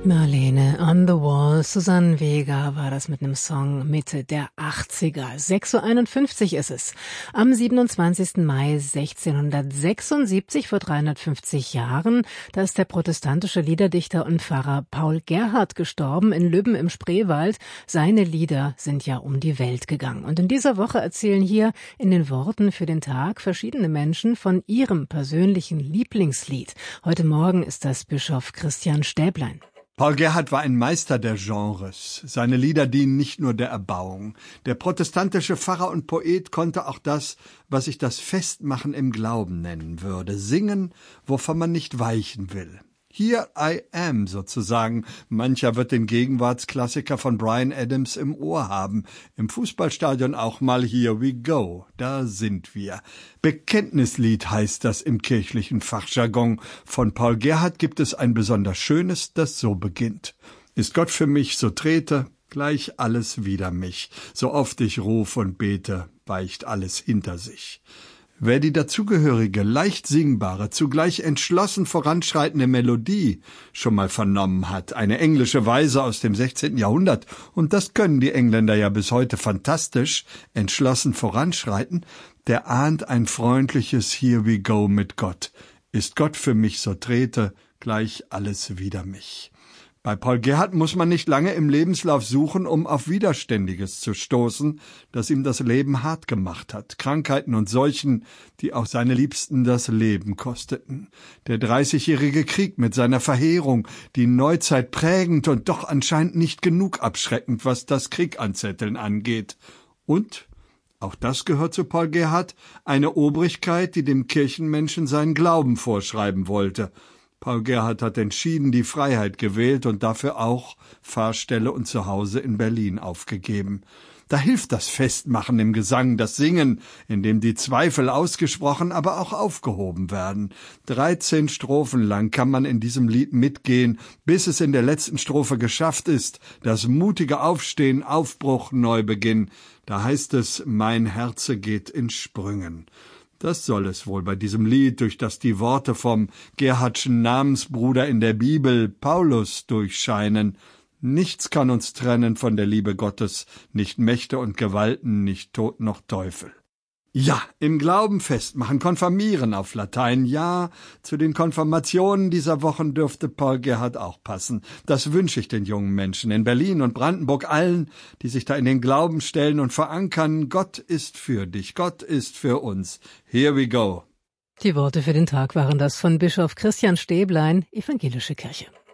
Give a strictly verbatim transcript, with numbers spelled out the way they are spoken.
Marlene on the Wall. Susanne Vega war das mit einem Song Mitte der achtziger. sechs Uhr einundfünfzig ist es. Am siebenundzwanzigsten Mai sechzehnhundertsechsundsiebzig, vor dreihundertfünfzig Jahren, da ist der protestantische Liederdichter und Pfarrer Paul Gerhardt gestorben in Lübben im Spreewald. Seine Lieder sind ja um die Welt gegangen. Und in dieser Woche erzählen hier in den Worten für den Tag verschiedene Menschen von ihrem persönlichen Lieblingslied. Heute Morgen ist das Bischof Christian Stäblein. Paul Gerhardt war ein Meister der Genres. Seine Lieder dienen nicht nur der Erbauung. Der protestantische Pfarrer und Poet konnte auch das, was ich das Festmachen im Glauben nennen würde, singen, wovon man nicht weichen will. Here I am sozusagen. Mancher wird den Gegenwartsklassiker von Bryan Adams im Ohr haben. Im Fußballstadion auch mal Here we go. Da sind wir. Bekenntnislied heißt das im kirchlichen Fachjargon. Von Paul Gerhardt gibt es ein besonders schönes, das so beginnt. Ist Gott für mich, so trete gleich alles wider mich. So oft ich ruf und bete, weicht alles hinter sich. Wer die dazugehörige, leicht singbare, zugleich entschlossen voranschreitende Melodie schon mal vernommen hat, eine englische Weise aus dem sechzehnten Jahrhundert, und das können die Engländer ja bis heute fantastisch, entschlossen voranschreiten, der ahnt ein freundliches Here we go mit Gott. Ist Gott für mich, so trete gleich alles wider mich. Bei Paul Gerhardt muss man nicht lange im Lebenslauf suchen, um auf Widerständiges zu stoßen, das ihm das Leben hart gemacht hat. Krankheiten und Seuchen, die auch seine Liebsten das Leben kosteten. Der dreißigjährige Krieg mit seiner Verheerung, die Neuzeit prägend und doch anscheinend nicht genug abschreckend, was das Krieganzetteln angeht. Und, auch das gehört zu Paul Gerhardt, eine Obrigkeit, die dem Kirchenmenschen seinen Glauben vorschreiben wollte. Paul Gerhardt hat entschieden die Freiheit gewählt und dafür auch Pfarrstelle und Zuhause in Berlin aufgegeben. Da hilft das Festmachen im Gesang, das Singen, in dem die Zweifel ausgesprochen, aber auch aufgehoben werden. Dreizehn Strophen lang kann man in diesem Lied mitgehen, bis es in der letzten Strophe geschafft ist, das mutige Aufstehen, Aufbruch, Neubeginn. Da heißt es, mein Herze geht in Sprüngen. Das soll es wohl bei diesem Lied, durch das die Worte vom Gerhardtschen Namensbruder in der Bibel, Paulus, durchscheinen. Nichts kann uns trennen von der Liebe Gottes, nicht Mächte und Gewalten, nicht Tod noch Teufel. Ja, im Glauben festmachen, konfirmieren auf Latein, ja, zu den Konfirmationen dieser Wochen dürfte Paul Gerhardt auch passen. Das wünsche ich den jungen Menschen in Berlin und Brandenburg, allen, die sich da in den Glauben stellen und verankern, Gott ist für dich, Gott ist für uns. Here we go. Die Worte für den Tag waren das von Bischof Christian Stäblein, Evangelische Kirche.